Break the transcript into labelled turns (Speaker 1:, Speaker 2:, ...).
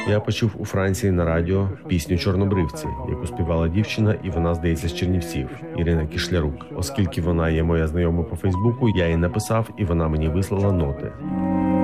Speaker 1: Я почув у Франції на радіо пісню «Чорнобривці», яку співала дівчина, і вона, здається, з Чернівців, Ірина Кішлярук. Оскільки вона є моя знайома по Фейсбуку, я їй написав, і вона мені вислала ноти.